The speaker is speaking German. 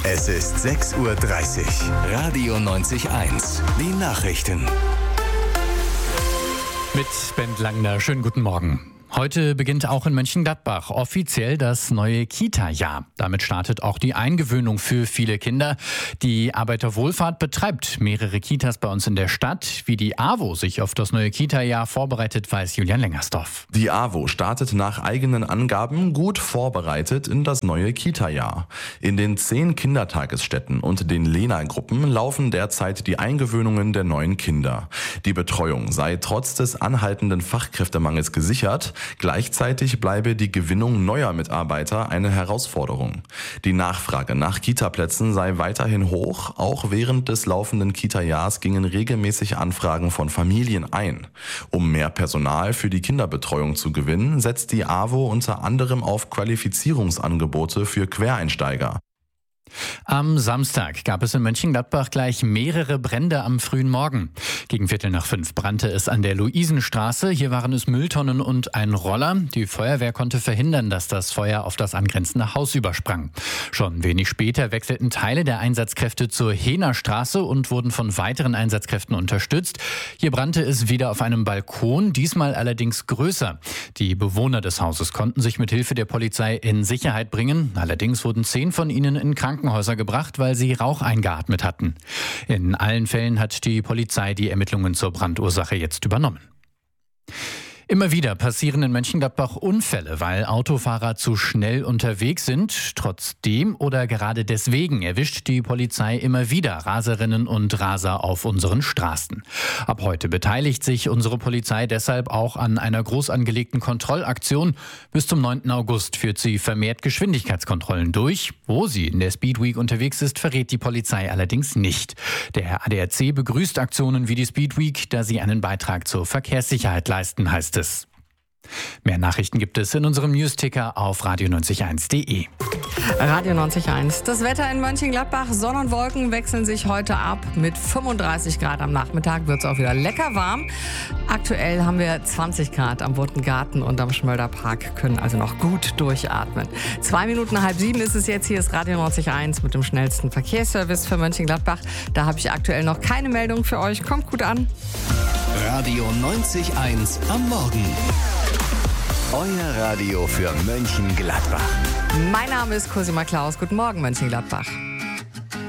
Es ist 6:30 Uhr. Radio 90.1. Die Nachrichten. Mit Bent Langner. Schönen guten Morgen. Heute beginnt auch in Mönchengladbach offiziell das neue Kita-Jahr. Damit startet auch die Eingewöhnung für viele Kinder. Die Arbeiterwohlfahrt betreibt mehrere Kitas bei uns in der Stadt. Wie die AWO sich auf das neue Kita-Jahr vorbereitet, weiß Julian Lengersdorf. Die AWO startet nach eigenen Angaben gut vorbereitet in das neue Kita-Jahr. In den 10 Kindertagesstätten und den Lena-Gruppen laufen derzeit die Eingewöhnungen der neuen Kinder. Die Betreuung sei trotz des anhaltenden Fachkräftemangels gesichert. Gleichzeitig bleibe die Gewinnung neuer Mitarbeiter eine Herausforderung. Die Nachfrage nach Kita-Plätzen sei weiterhin hoch. Auch während des laufenden Kita-Jahrs gingen regelmäßig Anfragen von Familien ein. Um mehr Personal für die Kinderbetreuung zu gewinnen, setzt die AWO unter anderem auf Qualifizierungsangebote für Quereinsteiger. Am Samstag gab es in Mönchengladbach gleich mehrere Brände am frühen Morgen. Gegen 4:45 brannte es an der Luisenstraße. Hier waren es Mülltonnen und ein Roller. Die Feuerwehr konnte verhindern, dass das Feuer auf das angrenzende Haus übersprang. Schon wenig später wechselten Teile der Einsatzkräfte zur Hehnerstraße und wurden von weiteren Einsatzkräften unterstützt. Hier brannte es wieder auf einem Balkon, diesmal allerdings größer. Die Bewohner des Hauses konnten sich mit Hilfe der Polizei in Sicherheit bringen. Allerdings wurden 10 von ihnen in Krankenhäuser gebracht, weil sie Rauch eingeatmet hatten. In allen Fällen hat die Polizei die Ermittlungen zur Brandursache jetzt übernommen. Immer wieder passieren in Mönchengladbach Unfälle, weil Autofahrer zu schnell unterwegs sind. Trotzdem oder gerade deswegen erwischt die Polizei immer wieder Raserinnen und Raser auf unseren Straßen. Ab heute beteiligt sich unsere Polizei deshalb auch an einer groß angelegten Kontrollaktion. Bis zum 9. August führt sie vermehrt Geschwindigkeitskontrollen durch. Wo sie in der Speed Week unterwegs ist, verrät die Polizei allerdings nicht. Der ADAC begrüßt Aktionen wie die Speed Week, da sie einen Beitrag zur Verkehrssicherheit leisten, heißt es. Mehr Nachrichten gibt es in unserem Newsticker auf radio901.de. Radio 90.1. Das Wetter in Mönchengladbach. Sonne und Wolken wechseln sich heute ab. Mit 35 Grad am Nachmittag wird es auch wieder lecker warm. Aktuell haben wir 20 Grad am Wurtengarten und am Schmölderpark, können also noch gut durchatmen. 6:06 ist es jetzt. Hier ist Radio 90.1 mit dem schnellsten Verkehrsservice für Mönchengladbach. Da habe ich aktuell noch keine Meldung für euch. Kommt gut an. Radio 90.1 am Morgen. Euer Radio für Mönchengladbach. Mein Name ist Cosima Klaus. Guten Morgen, Mönchengladbach.